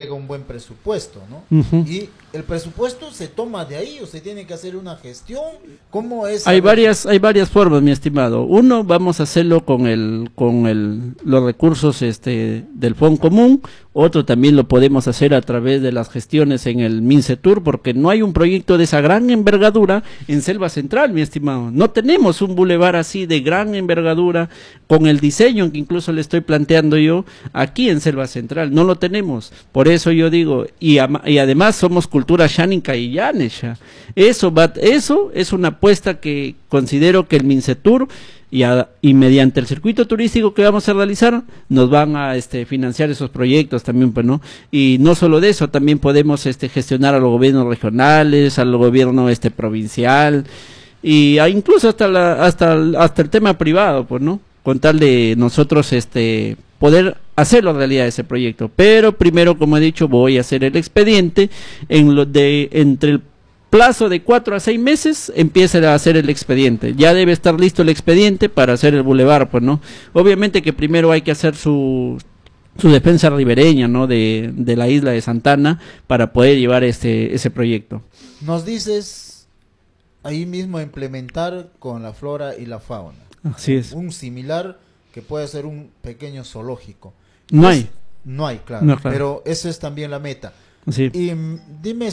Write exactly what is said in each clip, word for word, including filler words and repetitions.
llega un buen presupuesto, ¿no? Uh-huh. Y el presupuesto se toma de ahí, o se tiene que hacer una gestión. ¿Cómo es? Hay varias, hay varias formas, mi estimado. Uno, vamos a hacerlo con el, con el, los recursos este del Fondo Común. Otro también lo podemos hacer a través de las gestiones en el MINCETUR, porque no hay un proyecto de esa gran envergadura en Selva Central, mi estimado. No tenemos un bulevar así de gran envergadura, con el diseño que incluso le estoy planteando yo aquí en Selva Central. No lo tenemos. Por eso yo digo, y, ama, y además somos cultura xánica y llanesha. Eso, va, eso es una apuesta que considero que el MINCETUR y, a, y mediante el circuito turístico que vamos a realizar nos van a este, financiar esos proyectos también, pues, ¿no? Y no solo de eso, también podemos este, gestionar a los gobiernos regionales, al gobierno este provincial y a, incluso hasta la, hasta hasta el tema privado, pues, ¿no? Con tal de nosotros este poder hacerlo realidad ese proyecto. Pero primero, como he dicho, voy a hacer el expediente en lo de entre el plazo de cuatro a seis meses empieza a hacer el expediente. Ya debe estar listo el expediente para hacer el bulevar, pues, ¿no? Obviamente que primero hay que hacer su su defensa ribereña, ¿no? De, de la isla de Santana para poder llevar este ese proyecto. Nos dices ahí mismo implementar con la flora y la fauna. Así es. Un similar que puede ser un pequeño zoológico. No es, hay. No hay, claro, no, claro. Pero esa es también la meta. Sí. Y dime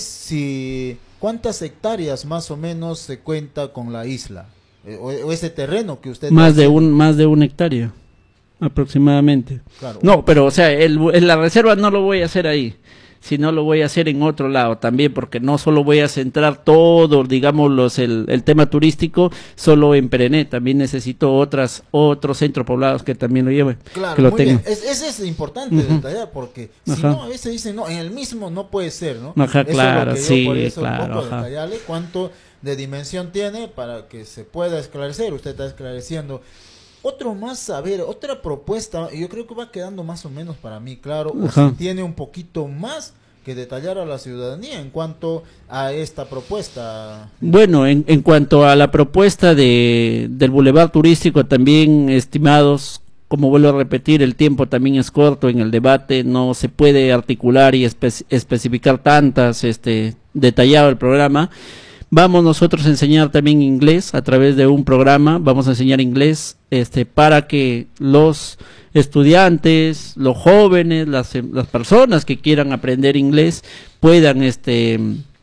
si cuántas hectáreas más o menos se cuenta con la isla, eh, o, o ese terreno que usted más de un más de una hectárea aproximadamente. Claro. No, pero o sea, el, el, la reserva no lo voy a hacer ahí, sino lo voy a hacer en otro lado también, porque no solo voy a centrar todo, digamos, los, el, el tema turístico solo en Perené, también necesito otras otros centros poblados que también lo lleven, claro, que lo muy tengan. bien. Es, es, es importante uh-huh. detallar, porque ajá. si no, a veces dicen, no, en el mismo no puede ser, ¿no? Ajá, eso claro, es lo que sí, yo, por eso claro, un poco ajá. detallarle cuánto de dimensión tiene para que se pueda esclarecer. Usted está esclareciendo. Otro más, a ver, otra propuesta, yo creo que va quedando más o menos para mí claro, o si tiene un poquito más que detallar a la ciudadanía en cuanto a esta propuesta. Bueno, en, en cuanto a la propuesta de del bulevar turístico también, estimados, como vuelvo a repetir, el tiempo también es corto en el debate, no se puede articular y espe especificar tantas, este, detallado el programa. Vamos nosotros a enseñar también inglés a través de un programa, vamos a enseñar inglés este para que los estudiantes, los jóvenes, las, las personas que quieran aprender inglés puedan este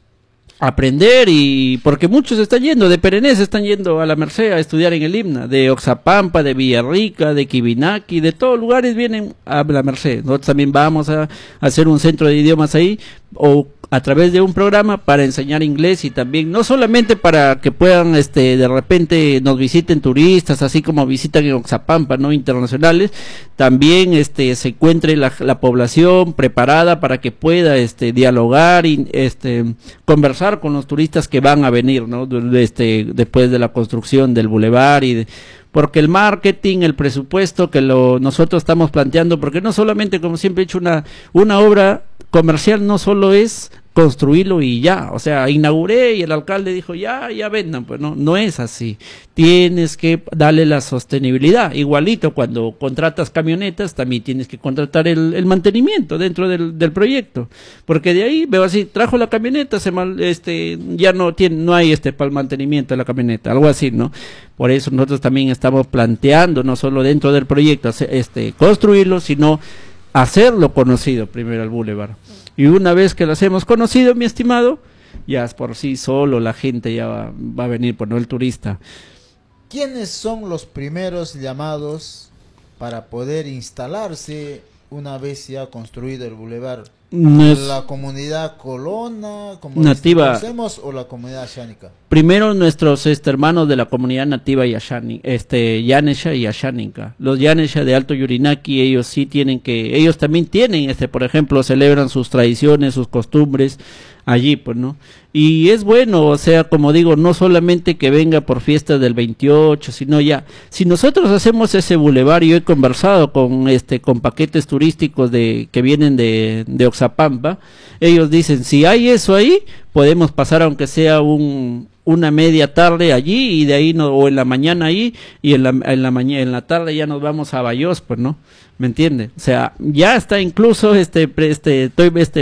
aprender, y porque muchos están yendo de Perené, se están yendo a la Merced a estudiar en el Himna, de Oxapampa, de Villarrica, de Quibinaqui, de todos lugares vienen a la Merced. Nosotros también vamos a, a hacer un centro de idiomas ahí, o a través de un programa para enseñar inglés, y también no solamente para que puedan este de repente nos visiten turistas, así como visitan en Oxapampa, no internacionales, también este se encuentre la, la población preparada para que pueda este dialogar y este conversar con los turistas que van a venir, ¿no? Este después de la construcción del bulevar, y de, porque el marketing, el presupuesto que lo nosotros estamos planteando, porque no solamente, como siempre he dicho, una una obra comercial no solo es construirlo y ya, o sea, inauguré y el alcalde dijo ya, ya vendan, pues no, no es así, tienes que darle la sostenibilidad, igualito cuando contratas camionetas, también tienes que contratar el, el mantenimiento dentro del, del proyecto, porque de ahí veo así, trajo la camioneta, se mal, este, ya no tiene, no hay este para el mantenimiento de la camioneta, algo así, ¿no? Por eso nosotros también estamos planteando, no solo dentro del proyecto, este, construirlo, sino hacerlo conocido primero al bulevar. Y una vez que lo hacemos conocido, mi estimado, ya por sí solo la gente ya va, va a venir, por no el turista. ¿Quiénes son los primeros llamados para poder instalarse una vez ya construido el bulevar? Es ¿La comunidad colona, como nativa, conocemos, o la comunidad xánica? Primero nuestros este, hermanos de la comunidad nativa y Ashani, este, Llanesha y Asháninka. Los Llanesha de Alto Yurinaki, ellos sí tienen que, ellos también tienen, este, por ejemplo, celebran sus tradiciones, sus costumbres allí, pues, ¿no? Y es bueno, o sea, como digo, no solamente que venga por fiestas del veintiocho, sino ya, si nosotros hacemos ese bulevar, yo he conversado con este, con paquetes turísticos de, que vienen de, de Oxapampa, ellos dicen, si hay eso ahí, podemos pasar aunque sea un, una media tarde allí, y de ahí no, o en la mañana ahí, y en la, en la mañana, en la tarde ya nos vamos a Bayós, pues, ¿no? ¿Me entiende? O sea, ya está incluso este, este, estoy, este,